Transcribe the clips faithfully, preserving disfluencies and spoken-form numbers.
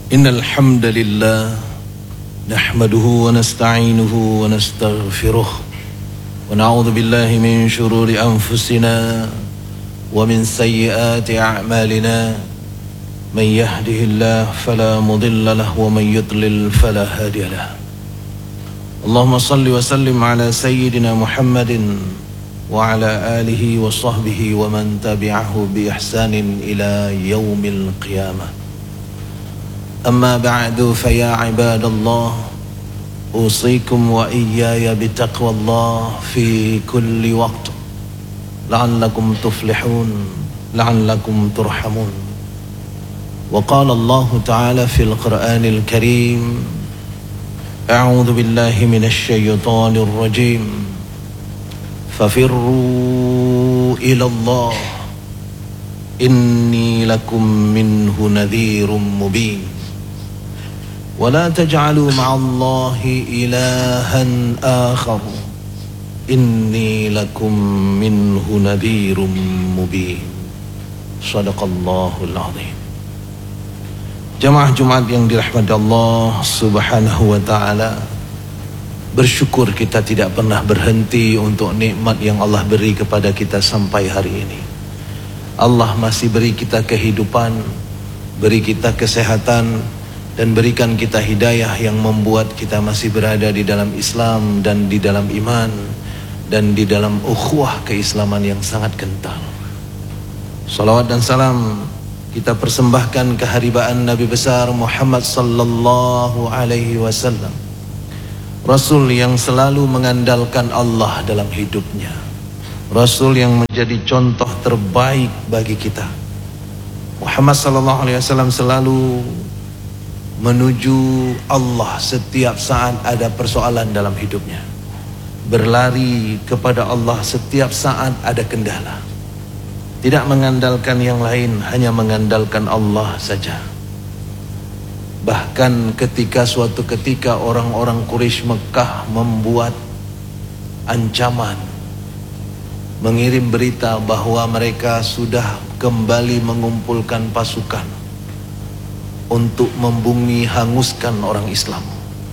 Innal hamdalillah nahmaduhu wa nasta'inuhu wa nastaghfiruh wa na'udzu billahi min shururi anfusina wa min sayyiati a'malina man yahdihillahu fala mudilla lahu wa man yudlil fala hadiya lahu. Allahumma salli wa sallim ala sayyidina Muhammadin wa ala alihi wa sahbihi wa man tabi'ahu bi ihsanin ila yaumil qiyamah. أما بعد فيا عباد الله أوصيكم وإياي بتقوى الله في كل وقت لعلكم تفلحون لعلكم ترحمون. وقال الله تعالى في القرآن الكريم أعوذ بالله من الشيطان الرجيم ففروا إلى الله إني لكم منه نذير مبين ولا تجعلوا مع الله إلها آخر إني لكم منه نذير مبين. صدق الله العظيم. Jamaah Jumat yang dirahmati Allah Subhanahu wa ta'ala, bersyukur kita tidak pernah berhenti untuk nikmat yang Allah beri kepada kita sampai hari ini. Allah masih beri kita kehidupan, beri kita kesehatan, dan berikan kita hidayah yang membuat kita masih berada di dalam Islam dan di dalam iman dan di dalam ukhuwah keislaman yang sangat kental. Salawat dan salam kita persembahkan keharibaan Nabi besar Muhammad sallallahu alaihi wasallam, Rasul yang selalu mengandalkan Allah dalam hidupnya, Rasul yang menjadi contoh terbaik bagi kita. Muhammad sallallahu alaihi wasallam selalu menuju Allah setiap saat ada persoalan dalam hidupnya, berlari kepada Allah setiap saat ada kendala, tidak mengandalkan yang lain, hanya mengandalkan Allah saja. Bahkan ketika suatu ketika orang-orang Quraisy Mekah membuat ancaman, mengirim berita bahwa mereka sudah kembali mengumpulkan pasukan untuk membumi hanguskan orang Islam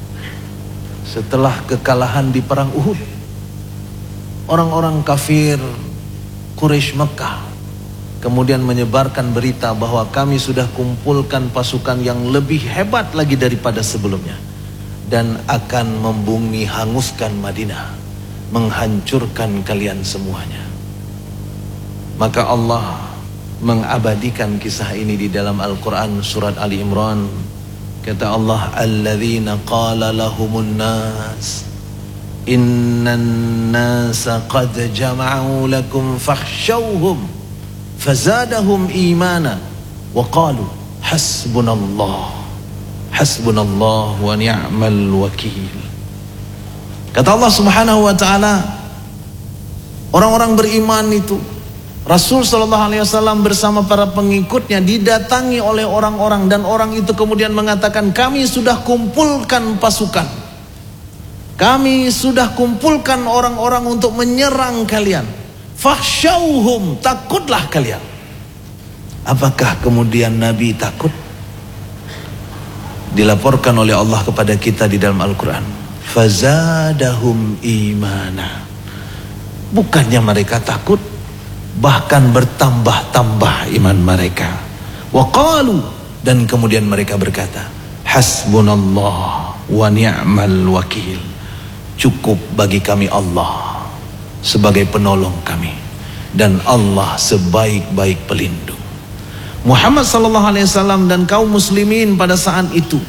setelah kekalahan di perang Uhud. Orang-orang kafir Quraisy Mekah kemudian menyebarkan berita bahwa kami sudah kumpulkan pasukan yang lebih hebat lagi daripada sebelumnya dan akan membumi hanguskan Madinah, menghancurkan kalian semuanya. Maka Allah mengabadikan kisah ini di dalam Al-Quran surat Ali Imran. Kata Allah, alladzina qala lahumun nas innan nasa qad jama'u lakum fakhshawhum fazadahum imana wa qalu hasbunallah hasbunallah wa ni'mal wakil. Kata Allah Subhanahu wa ta'ala, orang-orang beriman itu, Rasul sallallahu alaihi wasallam bersama para pengikutnya didatangi oleh orang-orang, dan orang itu kemudian mengatakan, kami sudah kumpulkan pasukan, kami sudah kumpulkan orang-orang untuk menyerang kalian. Fakhshawhum, takutlah kalian. Apakah kemudian Nabi takut? Dilaporkan oleh Allah kepada kita di dalam Al-Quran, fazadahum imana. Bukannya mereka takut, bahkan bertambah-tambah iman mereka. Wa qalu, dan kemudian mereka berkata, hasbunallah wa ni'mal wakil. Cukup bagi kami Allah sebagai penolong kami, dan Allah sebaik-baik pelindung. Muhammad sallallahu alaihi wasallam dan kaum muslimin pada saat itu,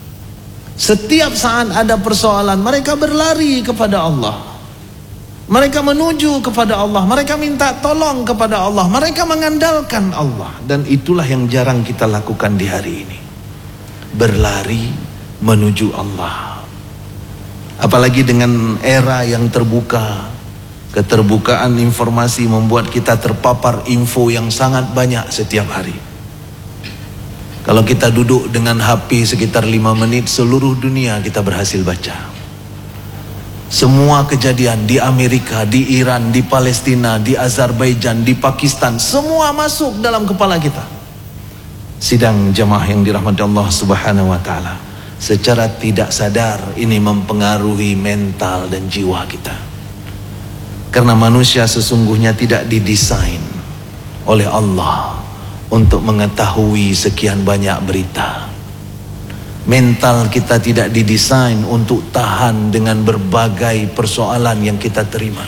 setiap saat ada persoalan, mereka berlari kepada Allah. Mereka menuju kepada Allah, mereka minta tolong kepada Allah, mereka mengandalkan Allah. Dan itulah yang jarang kita lakukan di hari ini, berlari menuju Allah. Apalagi dengan era yang terbuka, keterbukaan informasi membuat kita terpapar info yang sangat banyak setiap hari. Kalau kita duduk dengan H P sekitar lima menit, seluruh dunia kita berhasil baca. Semua kejadian di Amerika, di Iran, di Palestina, di Azerbaijan, di Pakistan, semua masuk dalam kepala kita. Sidang jamaah yang dirahmati Allah Subhanahu wa taala, secara tidak sadar ini mempengaruhi mental dan jiwa kita. Karena manusia sesungguhnya tidak didesain oleh Allah untuk mengetahui sekian banyak berita. Mental kita tidak didesain untuk tahan dengan berbagai persoalan yang kita terima.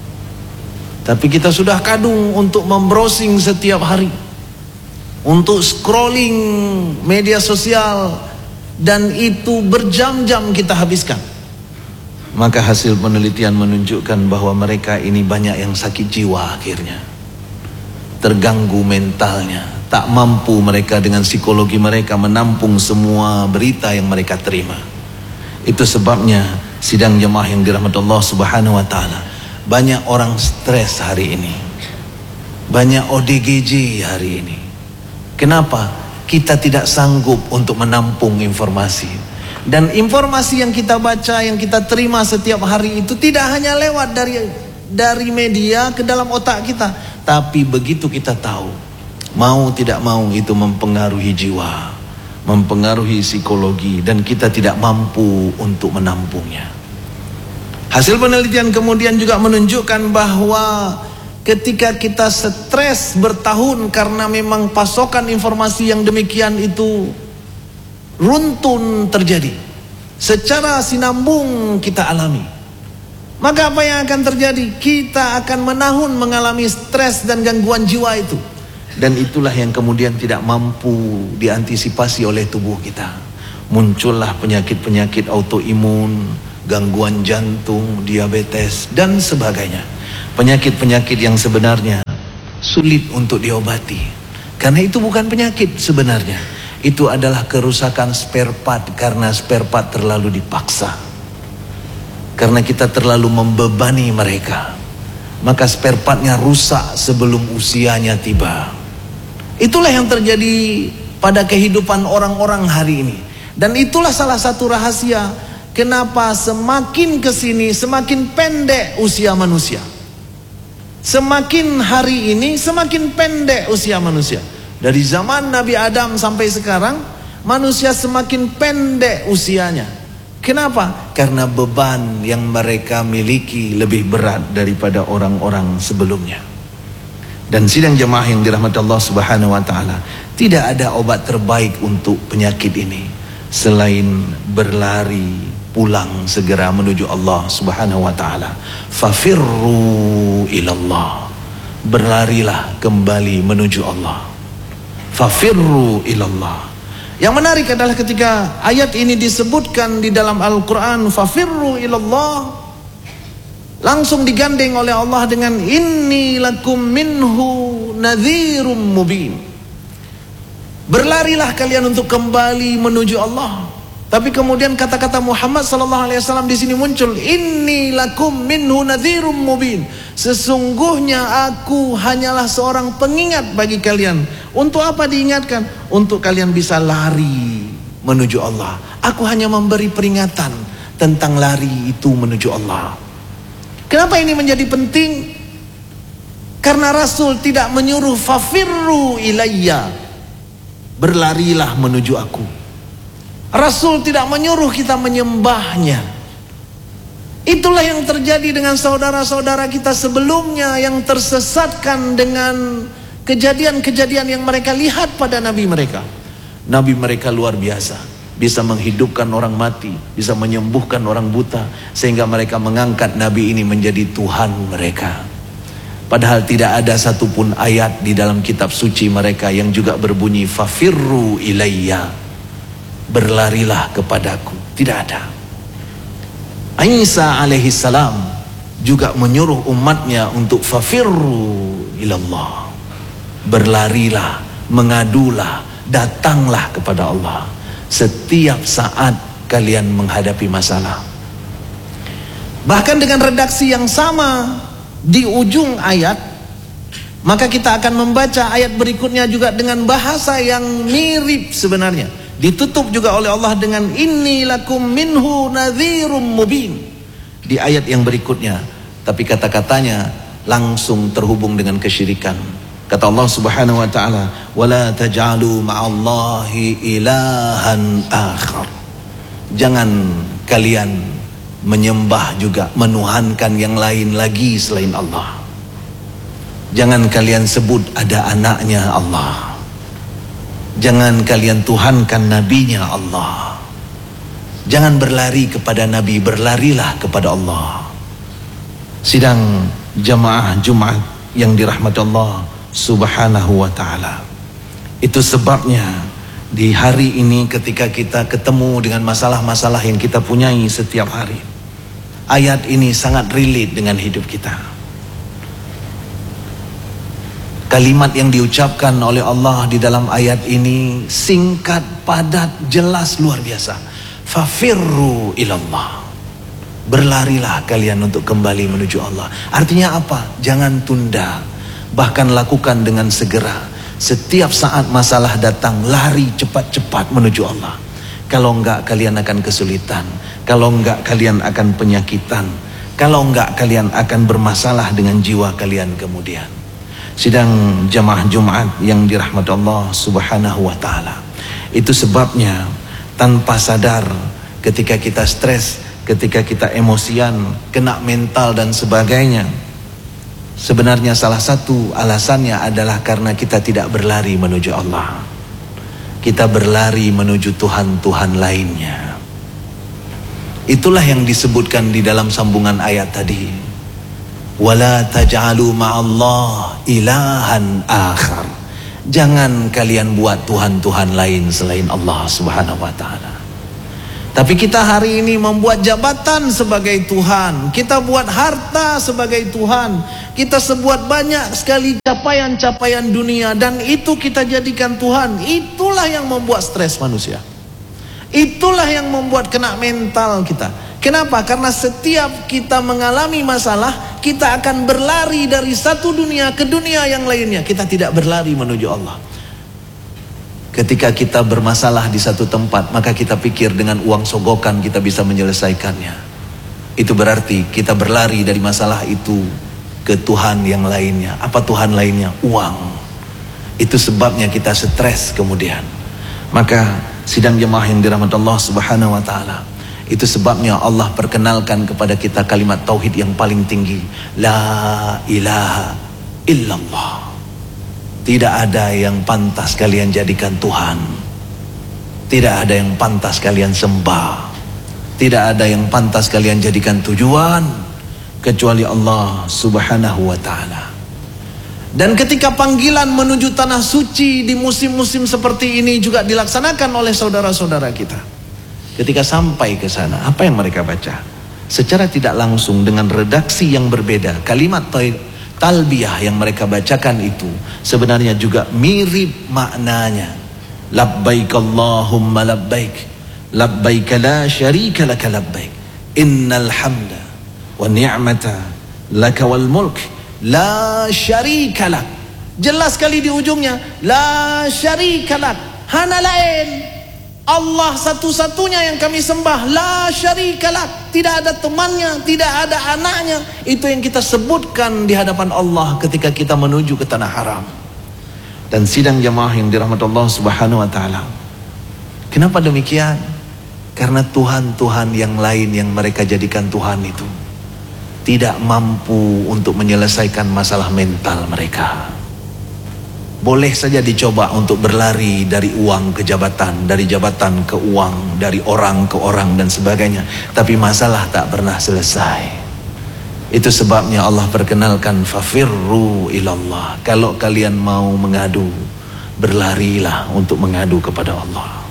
Tapi kita sudah kadung untuk membrowsing setiap hari, untuk scrolling media sosial, dan itu berjam-jam kita habiskan. Maka hasil penelitian menunjukkan bahwa mereka ini banyak yang sakit jiwa akhirnya, terganggu mentalnya, tak mampu mereka dengan psikologi mereka menampung semua berita yang mereka terima. Itu sebabnya sidang jemaah yang dirahmati Allah Subhanahu wa taala, banyak orang stres hari ini, banyak O D G J hari ini. Kenapa? Kita tidak sanggup untuk menampung informasi. Dan informasi yang kita baca, yang kita terima setiap hari itu tidak hanya lewat dari dari media ke dalam otak kita, tapi begitu kita tahu, mau tidak mau itu mempengaruhi jiwa, mempengaruhi psikologi, dan kita tidak mampu untuk menampungnya. Hasil penelitian kemudian juga menunjukkan bahwa ketika kita stres bertahun karena memang pasokan informasi yang demikian itu runtun terjadi, secara sinambung kita alami, maka apa yang akan terjadi? Kita akan menahun mengalami stres dan gangguan jiwa itu. Dan itulah yang kemudian tidak mampu diantisipasi oleh tubuh kita. Muncullah penyakit-penyakit autoimun, gangguan jantung, diabetes, dan sebagainya. Penyakit-penyakit yang sebenarnya sulit untuk diobati. Karena itu bukan penyakit sebenarnya. Itu adalah kerusakan spare part karena spare part terlalu dipaksa. Karena kita terlalu membebani mereka, maka spare partnya rusak sebelum usianya tiba. Itulah yang terjadi pada kehidupan orang-orang hari ini. Dan itulah salah satu rahasia kenapa semakin kesini semakin pendek usia manusia. Semakin hari ini semakin pendek usia manusia. Dari zaman Nabi Adam sampai sekarang, manusia semakin pendek usianya. Kenapa? Karena beban yang mereka miliki lebih berat daripada orang-orang sebelumnya. Dan sidang jemaah yang dirahmati Allah Subhanahu wa taala, tidak ada obat terbaik untuk penyakit ini selain berlari pulang segera menuju Allah Subhanahu wa taala. Fafirru ilallah. Berlarilah kembali menuju Allah. Fafirru ilallah. Yang menarik adalah ketika ayat ini disebutkan di dalam Al-Quran, fafirru ilallah, langsung digandeng oleh Allah dengan inni lakum minhu nadhirum mubin. Berlarilah kalian untuk kembali menuju Allah. Tapi kemudian kata-kata Muhammad sallallahu alaihi wasallam di sini muncul, inni lakum minhu nadhirum mubin. Sesungguhnya aku hanyalah seorang pengingat bagi kalian. Untuk apa diingatkan? Untuk kalian bisa lari menuju Allah. Aku hanya memberi peringatan tentang lari itu menuju Allah. Kenapa ini menjadi penting? Karena Rasul tidak menyuruh fafirru ilayya, berlarilah menuju aku. Rasul tidak menyuruh kita menyembahnya. Itulah yang terjadi dengan saudara-saudara kita sebelumnya yang tersesatkan dengan kejadian-kejadian yang mereka lihat pada nabi mereka. Nabi mereka luar biasa, bisa menghidupkan orang mati, bisa menyembuhkan orang buta, sehingga mereka mengangkat nabi ini menjadi Tuhan mereka. Padahal tidak ada satupun ayat di dalam kitab suci mereka yang juga berbunyi fafirru ilayya, berlarilah kepadaku. Tidak ada. Isa alaihi salam juga menyuruh umatnya untuk fafirru ilallah, berlarilah, mengadulah, datanglah kepada Allah setiap saat kalian menghadapi masalah. Bahkan dengan redaksi yang sama di ujung ayat, maka kita akan membaca ayat berikutnya juga dengan bahasa yang mirip sebenarnya. Ditutup juga oleh Allah dengan inni lakum minhu nadhirum mubin di ayat yang berikutnya. Tapi kata-katanya langsung terhubung dengan kesyirikan. Kata Allah Subhanahu wa taala, "Wala taj'alu ma'allahi ilahan akhar." Jangan kalian menyembah juga, menuhankan yang lain lagi selain Allah. Jangan kalian sebut ada anaknya Allah. Jangan kalian tuhankan nabinya Allah. Jangan berlari kepada nabi, berlarilah kepada Allah. Sidang jamaah Jumat yang dirahmati Allah Subhanahu wa ta'ala. Itu sebabnya di hari ini ketika kita ketemu dengan masalah-masalah yang kita punyai setiap hari, ayat ini sangat relate dengan hidup kita. Kalimat yang diucapkan oleh Allah di dalam ayat ini singkat, padat, jelas, luar biasa. Fafirru ilallah. Berlarilah kalian untuk kembali menuju Allah. Artinya apa? Jangan tunda. Bahkan lakukan dengan segera. Setiap saat masalah datang, lari cepat-cepat menuju Allah. Kalau enggak kalian akan kesulitan. Kalau enggak kalian akan penyakitan. Kalau enggak kalian akan bermasalah dengan jiwa kalian kemudian. Sidang jamaah Jumat yang dirahmati Allah Subhanahu wa ta'ala. Itu sebabnya tanpa sadar ketika kita stres, ketika kita emosian, kena mental dan sebagainya, sebenarnya salah satu alasannya adalah karena kita tidak berlari menuju Allah. Kita berlari menuju Tuhan-Tuhan lainnya. Itulah yang disebutkan di dalam sambungan ayat tadi. Wala taj'alu ma'allah ilahan akhar. Jangan kalian buat Tuhan-Tuhan lain selain Allah Subhanahu wa ta'ala. Tapi kita hari ini membuat jabatan sebagai Tuhan. Kita buat harta sebagai Tuhan. Kita sebuat banyak sekali capaian-capaian dunia. Dan itu kita jadikan Tuhan. Itulah yang membuat stres manusia. Itulah yang membuat kena mental kita. Kenapa? Karena setiap kita mengalami masalah, kita akan berlari dari satu dunia ke dunia yang lainnya. Kita tidak berlari menuju Allah. Ketika kita bermasalah di satu tempat, maka kita pikir dengan uang sogokan kita bisa menyelesaikannya. Itu berarti kita berlari dari masalah itu ke Tuhan yang lainnya. Apa Tuhan lainnya? Uang. Itu sebabnya kita stres kemudian. Maka sidang jemaah yang dirahmati Allah Subhanahu wa ta'ala, itu sebabnya Allah perkenalkan kepada kita kalimat tauhid yang paling tinggi. La ilaha illallah. Tidak ada yang pantas kalian jadikan Tuhan. Tidak ada yang pantas kalian sembah. Tidak ada yang pantas kalian jadikan tujuan kecuali Allah Subhanahu wa ta'ala. Dan ketika panggilan menuju tanah suci di musim-musim seperti ini juga dilaksanakan oleh saudara-saudara kita. Ketika sampai ke sana, apa yang mereka baca? Secara tidak langsung dengan redaksi yang berbeda, kalimat talbiyah yang mereka bacakan itu sebenarnya juga mirip maknanya. Labbaik Allahumma labbaik, labbaik la syarika laka labbaik, innal hamda wa ni'mata laka wal mulk la syarika lak. Jelas sekali di ujungnya, la syarika lak, hana lain. Allah satu-satunya yang kami sembah, la syarikalah, tidak ada temannya, tidak ada anaknya. Itu yang kita sebutkan di hadapan Allah ketika kita menuju ke tanah haram. Dan sidang jamaah yang dirahmati Allah Subhanahu wa ta'ala, kenapa demikian? Karena Tuhan-Tuhan yang lain yang mereka jadikan Tuhan itu tidak mampu untuk menyelesaikan masalah mental mereka. Boleh saja dicoba untuk berlari dari uang ke jabatan, dari jabatan ke uang, dari orang ke orang dan sebagainya. Tapi masalah tak pernah selesai. Itu sebabnya Allah perkenalkan fafirru ilallah. Kalau kalian mau mengadu, berlarilah untuk mengadu kepada Allah.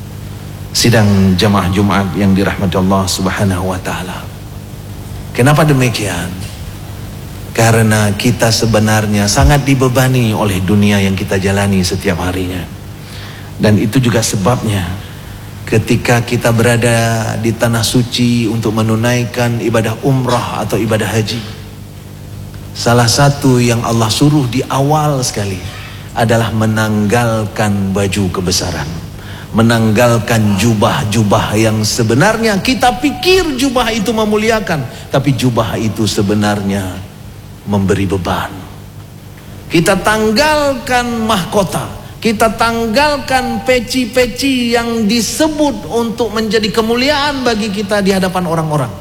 Sidang jamaah Jumat yang dirahmati Allah Subhanahu wa ta'ala. Kenapa demikian? Karena kita sebenarnya sangat dibebani oleh dunia yang kita jalani setiap harinya. Dan itu juga sebabnya ketika kita berada di tanah suci untuk menunaikan ibadah umrah atau ibadah haji, salah satu yang Allah suruh di awal sekali adalah menanggalkan baju kebesaran, menanggalkan jubah-jubah yang sebenarnya kita pikir jubah itu memuliakan, tapi jubah itu sebenarnya memberi beban. Kita tanggalkan mahkota, kita tanggalkan peci-peci yang disebut untuk menjadi kemuliaan bagi kita di hadapan orang-orang.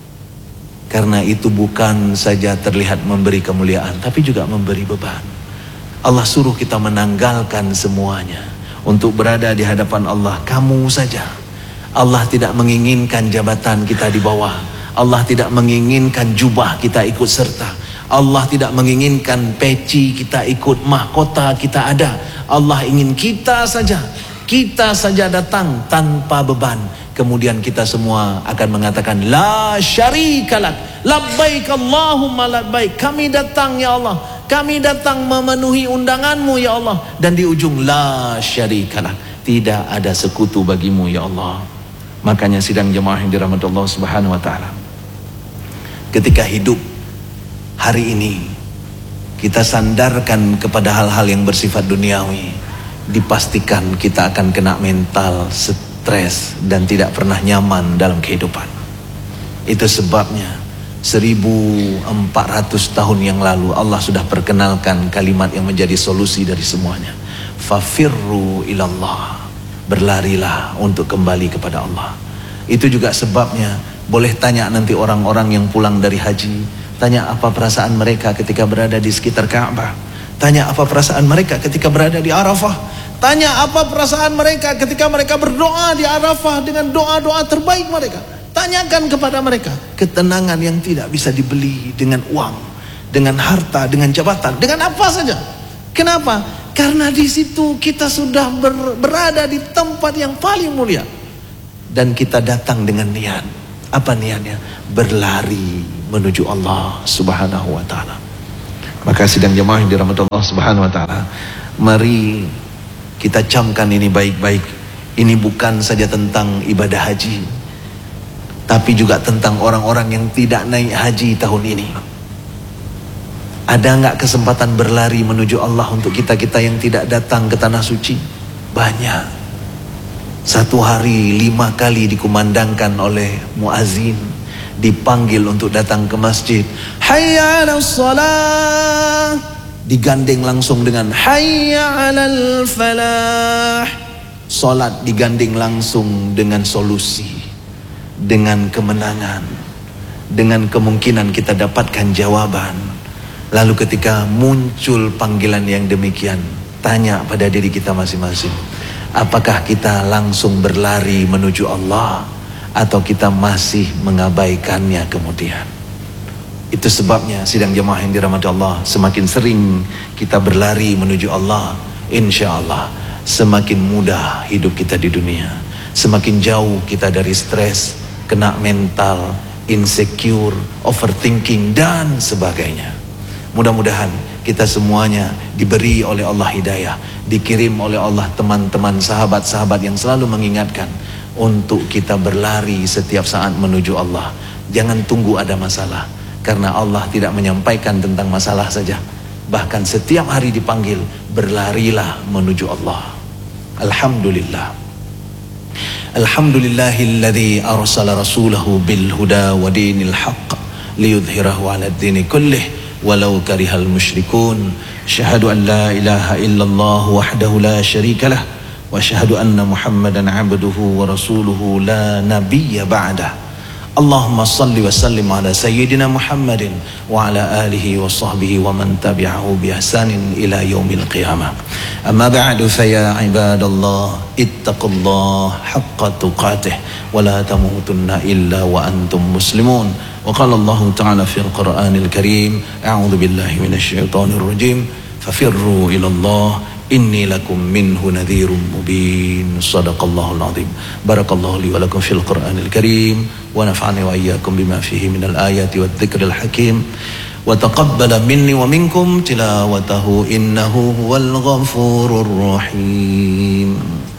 Karena itu bukan saja terlihat memberi kemuliaan, tapi juga memberi beban. Allah suruh kita menanggalkan semuanya untuk berada di hadapan Allah, kamu saja. Allah tidak menginginkan jabatan kita di bawah. Allah tidak menginginkan jubah kita ikut serta. Allah tidak menginginkan peci kita ikut, mahkota kita ada. Allah ingin kita saja, kita saja datang tanpa beban. Kemudian kita semua akan mengatakan la syarikalak, labbaik Allahumma labbaik. Kami datang ya Allah, kami datang memenuhi undanganmu ya Allah. Dan di ujung la syarikalak, tidak ada sekutu bagimu ya Allah. Makanya sidang jemaah yang dirahmati Allah Subhanahu wa taala, ketika hidup hari ini kita sandarkan kepada hal-hal yang bersifat duniawi, dipastikan kita akan kena mental stres dan tidak pernah nyaman dalam kehidupan. Itu sebabnya seribu empat ratus tahun yang lalu Allah sudah perkenalkan kalimat yang menjadi solusi dari semuanya. Fafirru ilallah, berlarilah untuk kembali kepada Allah. Itu juga sebabnya, boleh tanya nanti orang-orang yang pulang dari haji, tanya apa perasaan mereka ketika berada di sekitar Ka'bah. Tanya apa perasaan mereka ketika berada di Arafah. Tanya apa perasaan mereka ketika mereka berdoa di Arafah dengan doa-doa terbaik mereka. Tanyakan kepada mereka. Ketenangan yang tidak bisa dibeli dengan uang, dengan harta, dengan jabatan, dengan apa saja. Kenapa? Karena di situ kita sudah ber, berada di tempat yang paling mulia. Dan kita datang dengan niat. Apa niatnya? Berlari menuju Allah Subhanahu wa taala. Maka sidang jemaah yang dirahmati Allah Subhanahu wa taala, mari kita camkan ini baik-baik. Ini bukan saja tentang ibadah haji, tapi juga tentang orang-orang yang tidak naik haji tahun ini. Ada enggak kesempatan berlari menuju Allah untuk kita-kita yang tidak datang ke tanah suci? Banyak. Satu hari lima kali dikumandangkan oleh muazin, dipanggil untuk datang ke masjid. Hayya 'alas shalah, digandeng langsung dengan hayya 'alal falah. Salat digandeng langsung dengan solusi, dengan kemenangan, dengan kemungkinan kita dapatkan jawaban. Lalu ketika muncul panggilan yang demikian, tanya pada diri kita masing-masing, apakah kita langsung berlari menuju Allah atau kita masih mengabaikannya kemudian? Itu sebabnya sidang jemaah yang dirahmati Allah, semakin sering kita berlari menuju Allah, insya Allah semakin mudah hidup kita di dunia. Semakin jauh kita dari stres, kena mental, insecure, overthinking dan sebagainya. Mudah-mudahan kita semuanya diberi oleh Allah hidayah, dikirim oleh Allah teman-teman, sahabat-sahabat yang selalu mengingatkan untuk kita berlari setiap saat menuju Allah. Jangan tunggu ada masalah, karena Allah tidak menyampaikan tentang masalah saja, bahkan setiap hari dipanggil, berlarilah menuju Allah. Alhamdulillah, Alhamdulillahilladzi arsala rasulahu bil huda wa dinil haqq liyudhhirahu 'ala ad-dini kullih walau karihal musyrikun. Syahadu an la ilaha illallah wahdahu la syarika lah, wa syahadu anna Muhammadan abduhu wa rasuluhu la nabiyya ba'dah. Allahumma salli wa sallim ala sayyidina Muhammadin wa ala alihi wa sahbihi wa man tabi'ahu bi ihsanin ila yaumil qiyamah. Amma ba'du, fa ya ibadallah ittaqullaha haqqa tuqatih wa la tamutunna illa wa antum muslimun. وقال الله تعالى في القرآن الكريم أعوذ بالله من الشيطان الرجيم ففروا إلى الله إني لكم منه نذير مبين. صدق الله العظيم. بارك الله لي ولكم في القرآن الكريم ونفعني وإياكم بما فيه من الآيات والذكر الحكيم وتقبل مني ومنكم تلاوته إنه هو الغفور الرحيم.